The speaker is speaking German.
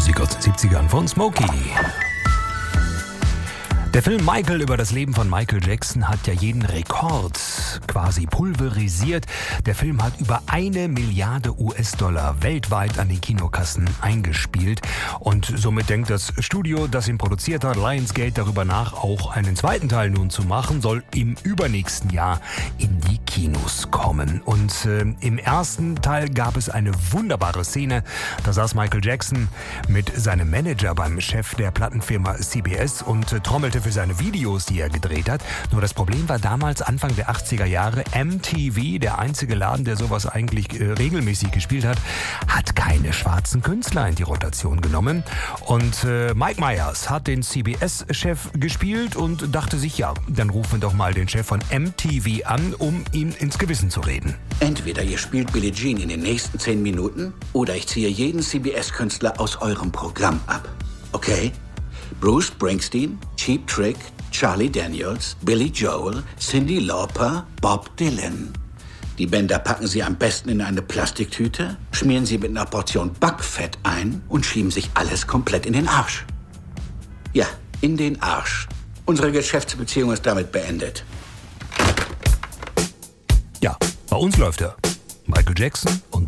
Musik aus den 70ern von Smokey. Der Film Michael über das Leben von Michael Jackson hat ja jeden Rekord quasi pulverisiert. Der Film hat über 1 Milliarde US-Dollar weltweit an den Kinokassen eingespielt. Und somit denkt das Studio, das ihn produziert hat, Lionsgate, darüber nach, auch einen zweiten Teil nun zu machen, soll im übernächsten Jahr in die Kinos kommen. Und im ersten Teil gab es eine wunderbare Szene. Da saß Michael Jackson mit seinem Manager beim Chef der Plattenfirma CBS und trommelte für seine Videos, die er gedreht hat. Nur das Problem war damals, Anfang der 80er Jahre, MTV, der einzige Laden, der sowas eigentlich regelmäßig gespielt hat, hat keine schwarzen Künstler in die Rotation genommen. Und Mike Myers hat den CBS-Chef gespielt und dachte sich, ja, dann rufen wir doch mal den Chef von MTV an, um ihm ins Gewissen zu reden. Entweder ihr spielt Billie Jean in den nächsten 10 Minuten oder ich ziehe jeden CBS-Künstler aus eurem Programm ab. Okay? Bruce Springsteen, Cheap Trick, Charlie Daniels, Billy Joel, Cyndi Lauper, Bob Dylan. Die Bänder packen sie am besten in eine Plastiktüte, schmieren sie mit einer Portion Backfett ein und schieben sich alles komplett in den Arsch. Ja, in den Arsch. Unsere Geschäftsbeziehung ist damit beendet. Ja, bei uns läuft er. Michael Jackson und